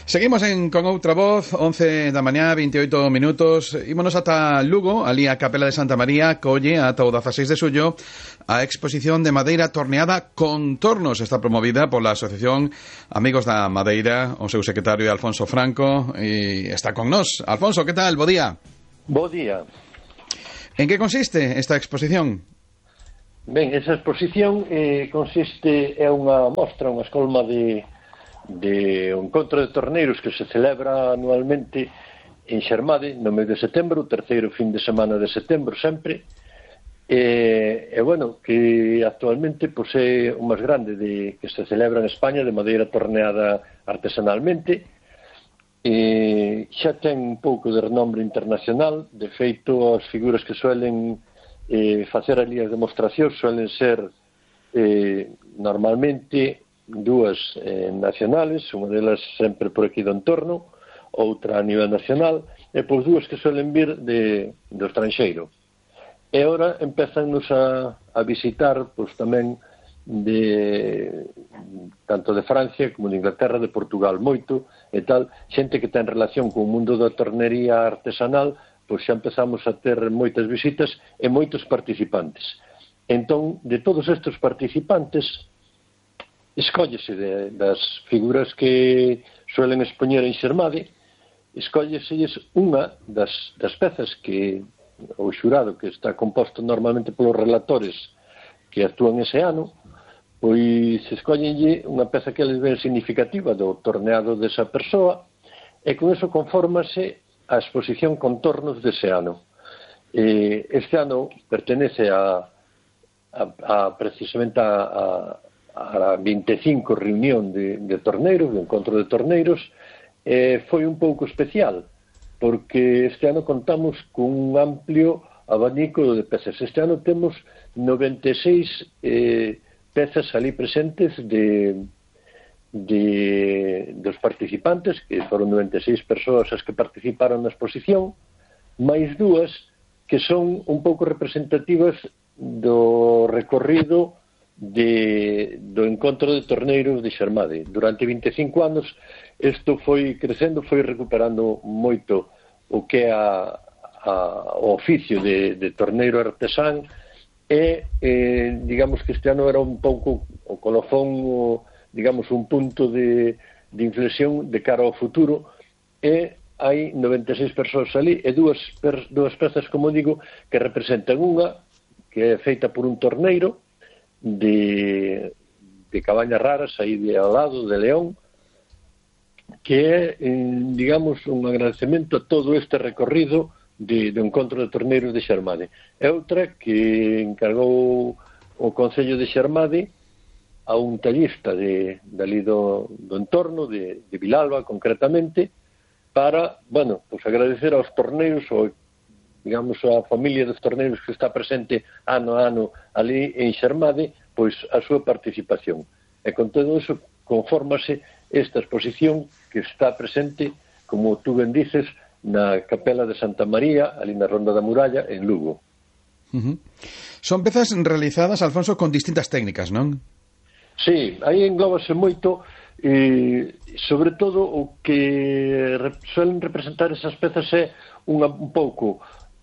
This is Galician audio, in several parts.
Seguimos con outra voz, 11 da mañá, 28 minutos. Ímonos ata Lugo, ali a Capela de Santa María, colle ata o 16 de xullo a exposición de madeira torneada Contornos. Está promovida pola Asociación Amigos da Madeira, o seu secretario Alfonso Franco, e está con nós. Alfonso, que tal? Bo día. Bo día. En que consiste esta exposición? Ben, esa exposición consiste, é unha mostra, unha escolma de un encontro de torneiros que se celebra anualmente en Xermade no mes de setembro, o terceiro fin de semana de setembro sempre, bueno, que actualmente pois, é o máis grande que se celebra en España de madeira torneada artesanalmente. Xa ten un pouco de renombre internacional. De feito, as figuras que suelen facer ali as demostracións suelen ser normalmente dúas nacionales, unha delas sempre por aquí do entorno, outra a nivel nacional, e pois dúas que suelen vir do estranxeiro. E ora empezannos a visitar pois tamén tanto de Francia como de Inglaterra, de Portugal, moito e tal, xente que ten relación con o mundo da tornería artesanal, pois xa empezamos a ter moitas visitas e moitos participantes. Entón, de todos estes participantes, escóllese das figuras que suelen expoñer en Xermade, escólleselles unha das pezas que o xurado, que está composto normalmente polos relatores que actúan ese ano, pois escóllenlle unha peza que les ven significativa do torneado desa persoa, e con eso confórmase a exposición Contornos dese ano. Este ano pertenece precisamente a 25 reunión de torneiros, de encontro de torneiros. Foi un pouco especial, porque este ano contamos con un amplio abanico de pezas. Este ano temos 96 pezas ali presentes dos participantes, que foron 96 persoas as que participaron na exposición, máis dúas que son un pouco representativas do recorrido do encontro de torneiros de Xermade. Durante 25 anos isto foi crecendo, foi recuperando moito o que é o oficio de torneiro artesán, e digamos que este ano era un pouco o colofón, digamos un punto de inflexión de cara ao futuro, e hai 96 persoas ali e dúas pezas, como digo, que representan unha que é feita por un torneiro de Cabañas Raras, aí de ao lado de León, que é, digamos, un agradecemento a todo este recorrido do encontro de torneiros de Xermade. É outra que encargou o Concello de Xermade a un tallista dali do entorno, de Vilalba concretamente, para, bueno, pues agradecer aos torneiros, digamos, a familia dos torneiros que está presente ano a ano ali en Xermade, pois a súa participación. E con todo eso confórmase esta exposición que está presente, como tú ben dices, na Capela de Santa María, ali na Ronda da Muralla, en Lugo. Son pezas realizadas, Alfonso, con distintas técnicas, non? Sí, aí englóbase moito, sobre todo o que suelen representar esas pezas é un pouco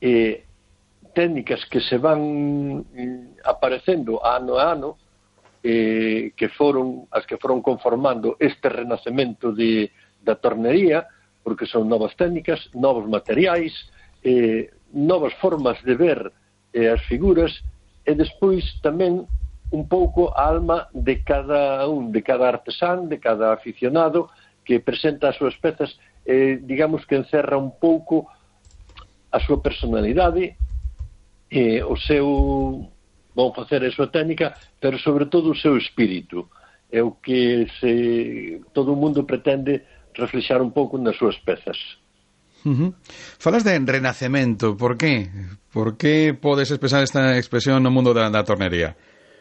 técnicas que se van aparecendo ano a ano, que foron as que foron conformando este renacemento da tornería, porque son novas técnicas, novos materiais, novas formas de ver as figuras, e despois tamén un pouco a alma de cada artesán, de cada aficionado que presenta as súas pezas, digamos que encerra un pouco a súa personalidade, o seu, vão facer a súa técnica, pero sobre todo o seu espírito. É o que todo o mundo pretende reflexar un pouco nas súas pezas. Falas de renacemento, por qué? Por que podes expresar esta expresión no mundo da tornería?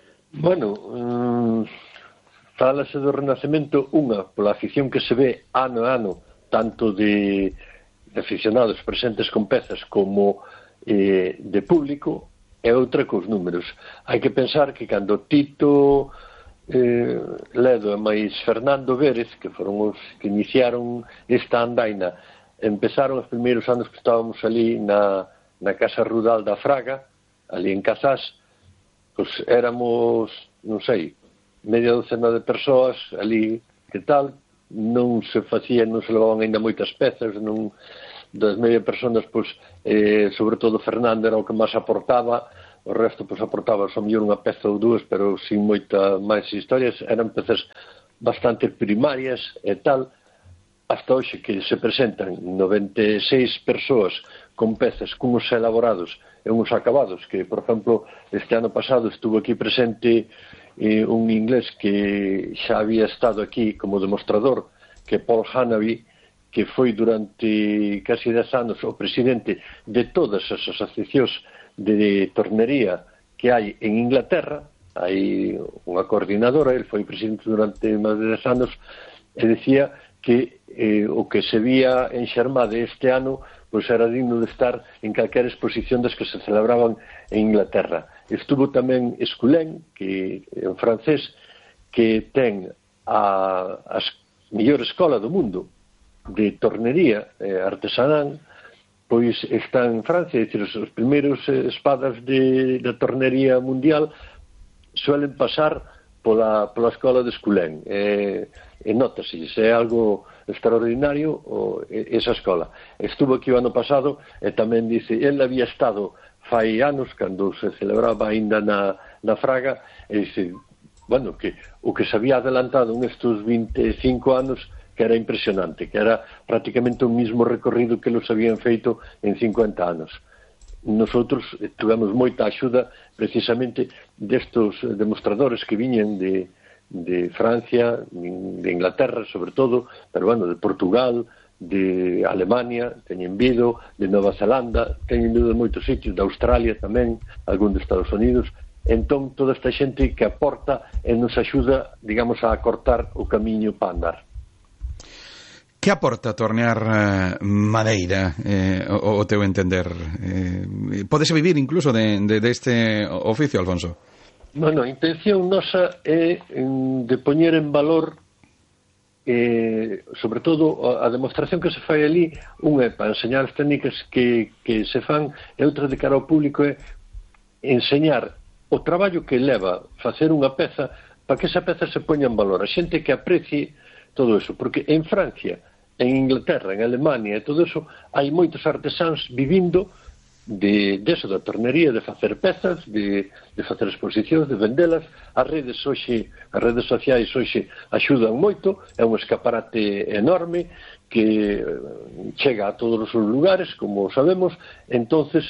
Bueno, falase do renacemento unha pola afición que se ve ano a ano, tanto de aficionados presentes con pezas como de público, e outra cos números. Hai que pensar que cando Tito Ledo e máis Fernando Vérez, que foron os que iniciaron esta andaina, empezaron os primeiros anos que estábamos ali na Casa Rudal da Fraga, ali en Casás, pois éramos, non sei, media docena de persoas ali, que tal, non se levaban ainda moitas pezas, non, das media personas, pois, sobre todo Fernando era o que máis aportaba, o resto pois aportaba só mellor unha peza ou dúas, pero sin moita máis historias, eran pezas bastante primarias e tal, hasta hoxe que se presentan 96 persoas con pezas cunhos elaborados e uns acabados, que, por exemplo, este ano pasado estuvo aquí presente un inglés que xa había estado aquí como demostrador, que é Paul Hanaby, que foi durante casi 10 anos o presidente de todas as asociacións de tornería que hai en Inglaterra. Hai unha coordinadora, ele foi presidente durante máis de 10 anos, e decía que o que se vía en Xermade este ano pois era digno de estar en calquera exposición das que se celebraban en Inglaterra. Estuvo tamén Esculén, que en francés, que ten a mellor escola do mundo de tornería artesanal, pois está en Francia, é dicir, os primeiros espadas da tornería mundial suelen pasar pola escola de Esculén, e notase, é algo extraordinario esa escola. Estuvo aquí o ano pasado e tamén dice, ele había estado fai anos, cando se celebraba aínda na Fraga, e dice, bueno, que o que se había adelantado nestes 25 anos, que era impresionante, que era prácticamente o mismo recorrido que los habían feito en 50 anos. Nosotros tivemos moita axuda precisamente destos demostradores que viñen de Francia, de Inglaterra sobre todo, pero bueno, de Portugal, de Alemania, teñen vido, de Nova Zelanda, teñen vido de moitos sitios, de Australia tamén, algún de Estados Unidos. Entón, toda esta xente que aporta e nos axuda, digamos, a acortar o camiño para andar. Que aporta tornear madeira, o teu entender? Podese vivir incluso deste oficio, Alfonso? Bueno, a intención nosa é de poñer en valor, sobre todo, a demostración que se fai ali. Unha é para enseñar as técnicas que se fan, e outra de cara ao público é enseñar o traballo que leva facer unha peza para que esa peza se poña en valor. A xente que aprecie todo eso, porque en Francia, en Inglaterra, en Alemania e todo eso, hai moitos artesáns vivindo deso, da tornería, de facer pezas, de facer exposicións, de vendelas. As redes sociais hoxe axudan moito, é un escaparate enorme que chega a todos os lugares, como sabemos. Entonces,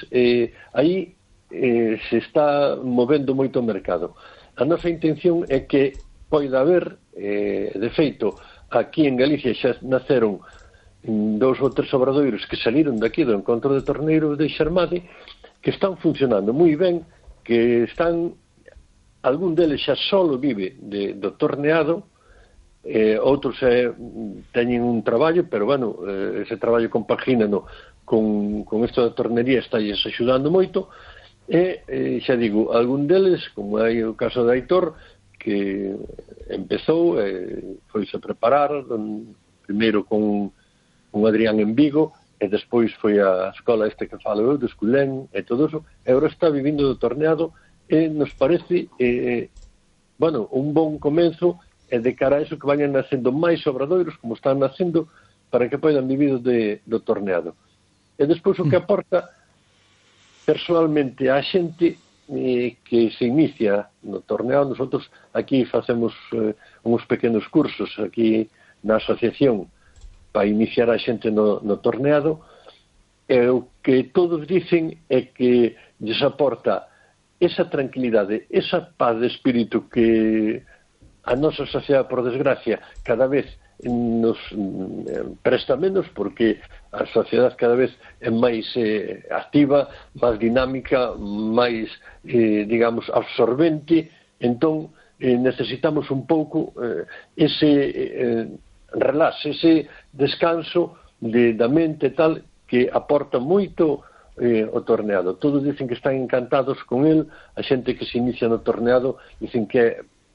aí se está movendo moito o mercado. A nosa intención é que poida haber, de feito, aquí en Galicia xa naceron 2 ou 3 obradoiros que saliron daqui do encontro de torneiros de Xermade, que están funcionando moi ben, que están, algún deles xa solo vive do torneado, outros teñen un traballo, pero bueno, ese traballo compagínano con isto da tornería, está axudando moito. E xa digo, algún deles, como hai o caso de Aitor, que empezou, foise a preparar primeiro con Adrián en Vigo, e despois foi a escola que falo eu, de Esculén, e todo eso, e agora está vivindo do torneado, e nos parece bueno, un bon comenzo, e de cara a eso que vayan nacendo máis obradoiros, como están nacendo, para que poidan vivir do torneado. E despois o que aporta personalmente a xente que se inicia no torneado. Nosotros aquí facemos uns pequenos cursos aquí na asociación para iniciar a xente no torneado, e o que todos dicen é que lles aporta esa tranquilidade, esa paz de espírito que a nosa sociedade, por desgracia, cada vez nos presta menos, porque a sociedade cada vez é máis activa, máis dinámica, máis, digamos, absorbente. Entón, necesitamos un pouco ese relax, ese descanso da mente tal, que aporta moito o torneado. Todos dicen que están encantados con el. A xente que se inicia no torneado dicen que é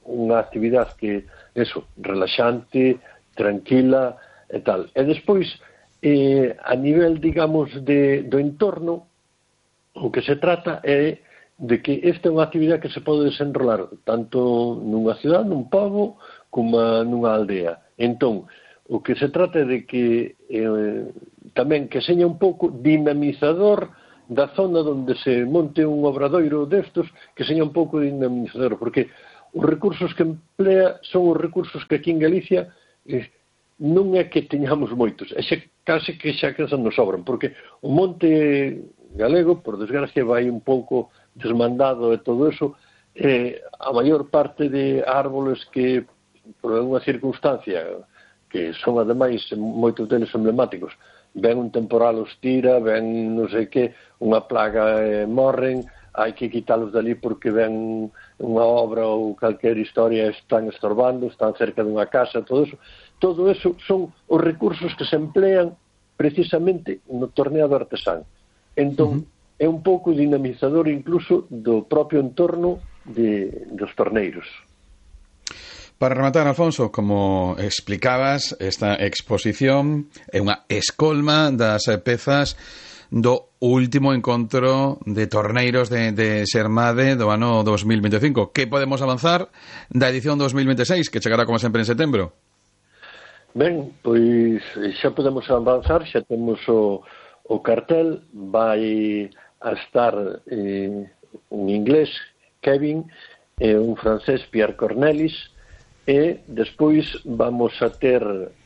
unha actividade que, relaxante, tranquila e tal. E despois, a nivel, digamos, do entorno, o que se trata é de que esta é unha actividade que se pode desenrolar tanto nunha cidade, nun pobo, como nunha aldea. Entón, o que se trata é de que tamén que seña un pouco dinamizador da zona onde se monte un obradoiro destos, que seña un pouco dinamizador, porque os recursos que emplea son os recursos que aquí en Galicia non é que teñamos moitos, é case que xa que nos sobran, porque o monte galego, por desgracia, vai un pouco desmandado e todo eso, a maior parte de árboles que, por unha circunstancia, que son ademais moitos deles emblemáticos, ven un temporal os tira, ven non sei que, unha plaga morren, hai que quitalos dali porque ven unha obra ou calquer historia, están estorbando, están cerca dunha casa, todo eso son os recursos que se emplean precisamente no torneado artesán. Entón, é un pouco dinamizador incluso do propio entorno dos torneiros. Para rematar, Alfonso, como explicabas, esta exposición é unha escolma das pezas do último encontro de torneiros de Xermade do ano 2025. Que podemos avanzar da edición 2026, que chegará como sempre en setembro? Ben, pois xa podemos avanzar, xa temos o cartel, vai a estar un inglés, Kevin, e un francés, Pierre Cornelis, e despois vamos a ter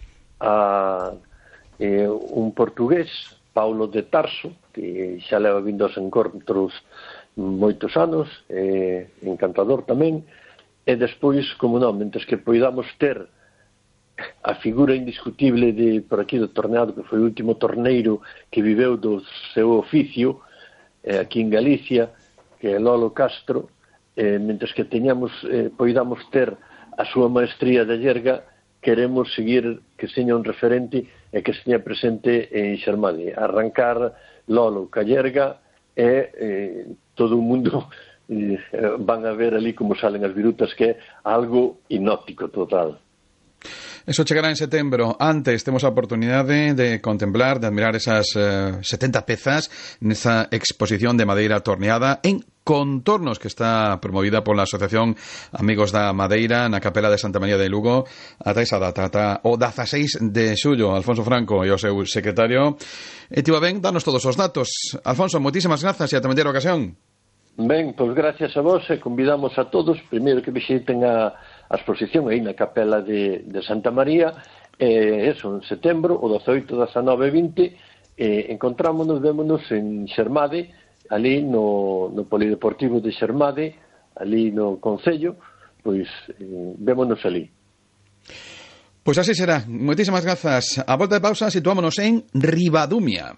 un portugués, Paulo de Tarso, que xa leva vindo aos encontros moitos anos, encantador tamén, e despois, como non, mentres que poidamos ter a figura indiscutible por aquí do torneado, que foi o último torneiro que viveu do seu oficio aquí en Galicia, que é Lolo Castro, mentres que poidamos ter a súa maestría de yerga, queremos seguir que seña un referente e que seña presente en Xermade. Arrancar Lolo ca yerga e todo o mundo van a ver ali como salen as virutas, que é algo hipnótico total. Eso chegará en setembro. Antes temos a oportunidade de contemplar, de admirar esas 70 pezas nesa exposición de madeira torneada en Contornos, que está promovida pola Asociación Amigos da Madeira na Capela de Santa María de Lugo ata esa data, ata o 16 de xullo. Alfonso Franco e o seu secretario. E tivo ben darnos todos os datos. Alfonso, moitísimas grazas e ata meter ocasión. Ben, pois gracias a vos e convidamos a todos, primeiro que visiten a exposición aí na Capela de Santa María, eso, en setembro, o 18, 19 e 20, vémonos en Xermade, ali no Polideportivo de Xermade, ali no Concello, pois vémonos ali. Pois así será. Moitísimas grazas. A volta de pausa situámonos en Ribadumia.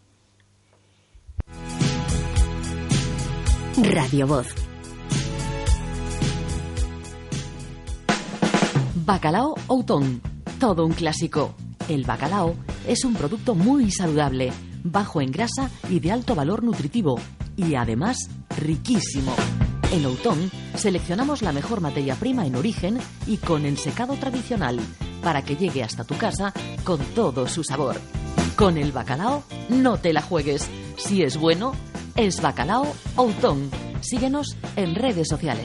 Radio Voz. Bacalao Outón, todo un clásico. El bacalao es un producto muy saludable, bajo en grasa y de alto valor nutritivo, y además riquísimo. En Outón seleccionamos la mejor materia prima en origen y con ensecado tradicional, para que llegue hasta tu casa con todo su sabor. Con el bacalao no te la juegues. Si es bueno, es Bacalao Outón. Síguenos en redes sociales.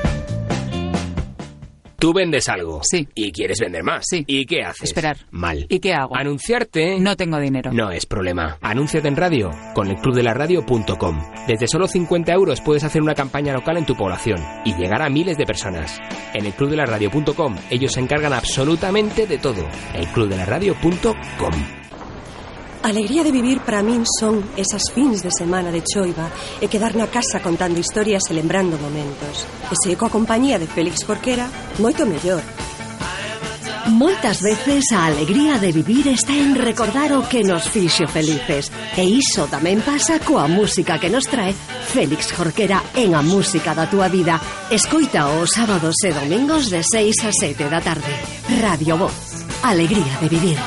Tú vendes algo. Sí. Y quieres vender más. Sí. ¿Y qué haces? Esperar. Mal. ¿Y qué hago? Anunciarte. No tengo dinero. No es problema. Anúnciate en radio con elclubdelaradio.com. Desde solo 50 euros puedes hacer una campaña local en tu población y llegar a miles de personas. En elclubdelaradio.com ellos se encargan absolutamente de todo. elclubdelaradio.com. Alegría de vivir para min son esas fins de semana de choiva e quedar na casa contando historias e lembrando momentos. E se coa compañía de Félix Jorquera, moito mellor. Moitas veces a alegría de vivir está en recordar o que nos fixo felices. E iso tamén pasa coa música que nos trae Félix Jorquera en A Música da Túa Vida. Escoita os sábados e domingos de 6 a 7 da tarde. Radio Voz. Alegría de vivir.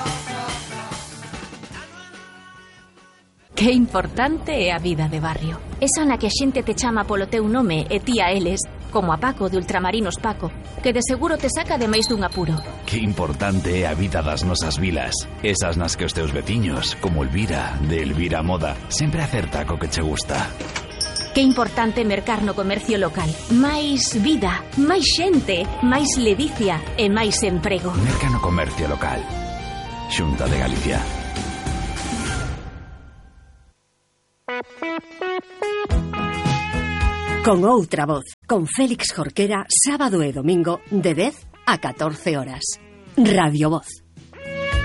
Qué importante é a vida de barrio. esa na que a xente te chama polo teu nome e ti a eles, como a Paco de Ultramarinos Paco, que de seguro te saca de máis dun apuro. Que importante é a vida das nosas vilas. Esas nas que os teus veciños, como Elvira, de Elvira Moda, sempre acerta co que che gusta. Que importante mercar no comercio local. Máis vida, máis xente, máis ledicia e máis emprego. Merca no comercio local. Xunta de Galicia. Con outra voz, con Félix Jorquera, sábado e domingo de 10 a 14 horas. Radio Voz.